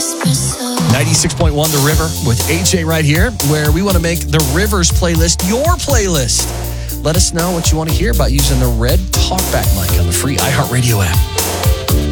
96.1 The River with AJ right here, where we want to make the Rivers playlist your playlist. Let us know what you want to hear about using the red talkback mic on the free iHeartRadio app.